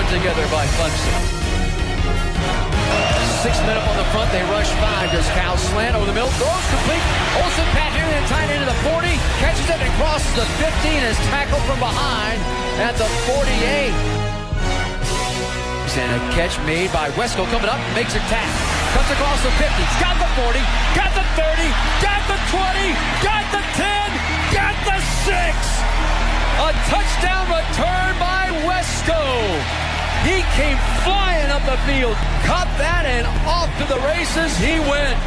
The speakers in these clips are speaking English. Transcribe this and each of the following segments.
put together by Clemson. 6 minutes on the front, they rush 5. Does Cal slant over the middle, throws complete. Olsen patching it and tied into the 40, catches it and crosses the 50 and is tackled from behind at the 48. And a catch made by Wesco coming up, makes a tap. Comes across the 50, got the 40, got the 30, got the 20, got the 10, got the 6. A touchdown return by Wesco. He came flying up the field, caught that, and off to the races he went.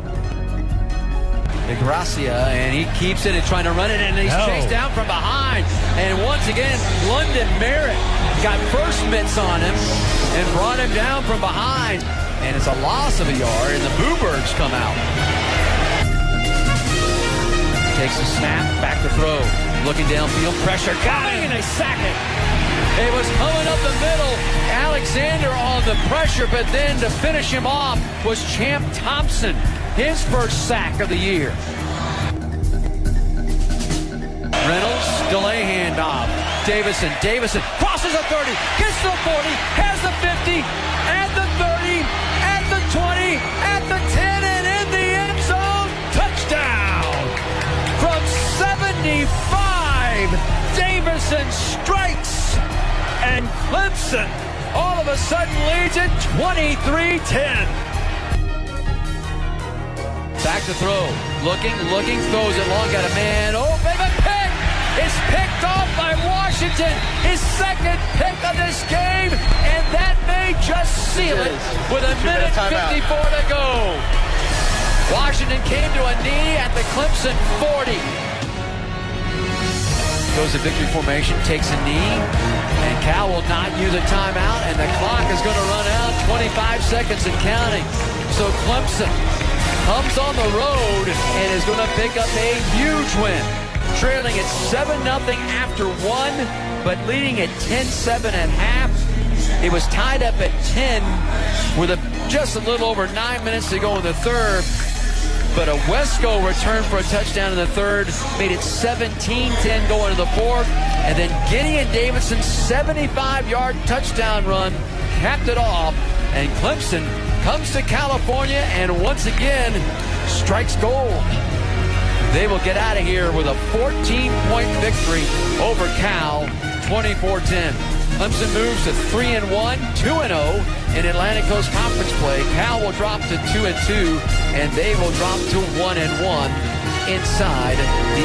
DeGracia, and he keeps it and trying to run it, and he's chased down from behind. And once again, London Merritt got first mitts on him and brought him down from behind. And it's a loss of a yard, and the Bluebirds come out. Takes a snap, back to throw. Looking downfield, pressure, got it, and they sack it. It was coming up the middle. Alexander on the pressure, but then to finish him off was Champ Thompson. His first sack of the year. Reynolds, delay handoff. Davison crosses the 30, gets to the 40, has the 50, at the 30, at the 20, at the 10, and in the end zone. Touchdown! From 75, Davison strikes, and Clemson all of a sudden leads it 23-10. Back to throw. Looking, throws it long, got a man. Oh, baby, pick! It's picked off by Washington. His second pick of this game, and that may just seal it with a minute 54 to go. Washington came to a knee at the Clemson 40. Goes to victory formation, takes a knee, and Cal will not use a timeout, and the clock is going to run out, 25 seconds and counting. So Clemson comes on the road and is going to pick up a huge win. Trailing at 7-0 after 1, but leading at 10-7 at half. It was tied up at 10 with just a little over 9 minutes to go in the third. But a Wesco return for a touchdown in the third made it 17-10 going into the fourth. And then Gideon Davidson's 75-yard touchdown run capped it off. And Clemson comes to California and once again strikes gold. They will get out of here with a 14-point victory over Cal, 24-10. Clemson moves to 3-1, 2-0 in Atlantic Coast Conference play. Cal will drop to 2-2, and they will drop to 1-1 inside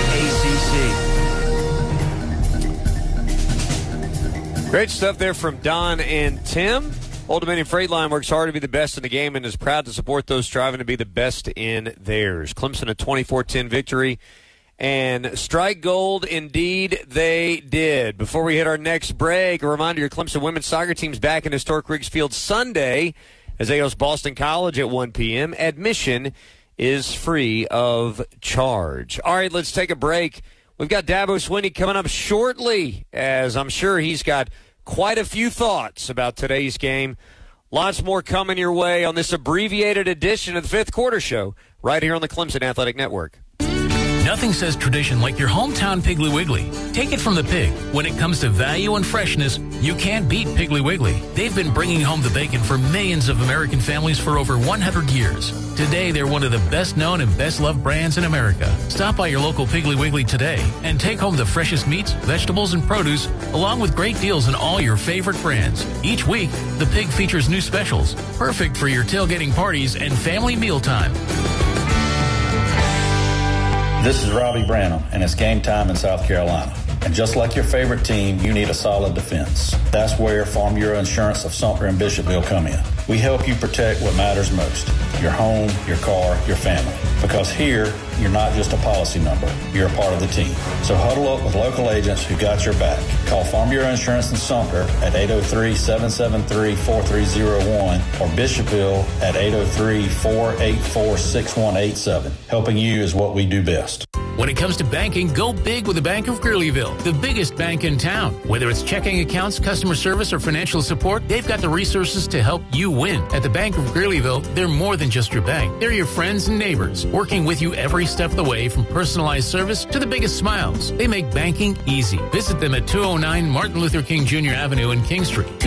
the ACC. Great stuff there from Don and Tim. Old Dominion Freight Line works hard to be the best in the game and is proud to support those striving to be the best in theirs. Clemson a 24-10 victory, and strike gold indeed they did. Before we hit our next break, a reminder, your Clemson women's soccer team's back in historic Riggs Field Sunday as they host Boston College at 1 p.m. Admission is free of charge. All right, let's take a break. We've got Dabo Swinney coming up shortly, as I'm sure he's got quite a few thoughts about today's game. Lots more coming your way on this abbreviated edition of the Fifth Quarter Show right here on the Clemson Athletic Network. Nothing says tradition like your hometown Piggly Wiggly. Take it from the pig. When it comes to value and freshness, you can't beat Piggly Wiggly. They've been bringing home the bacon for millions of American families for over 100 years. Today, they're one of the best-known and best-loved brands in America. Stop by your local Piggly Wiggly today and take home the freshest meats, vegetables, and produce, along with great deals on all your favorite brands. Each week, the pig features new specials, perfect for your tailgating parties and family mealtime. This is Robbie Branham, and it's game time in South Carolina. And just like your favorite team, you need a solid defense. That's where Farm Bureau Insurance of Sumter and Bishopville come in. We help you protect what matters most, your home, your car, your family. Because here, you're not just a policy number, you're a part of the team. So huddle up with local agents who got your back. Call Farm Bureau Insurance in Sumter at 803-773-4301 or Bishopville at 803-484-6187. Helping you is what we do best. When it comes to banking, go big with the Bank of Greeleyville, the biggest bank in town. Whether it's checking accounts, customer service, or financial support, they've got the resources to help you win. At the Bank of Greeleyville, they're more than just your bank. They're your friends and neighbors, working with you every step of the way, from personalized service to the biggest smiles. They make banking easy. Visit them at 209 Martin Luther King Jr. Avenue in King Street.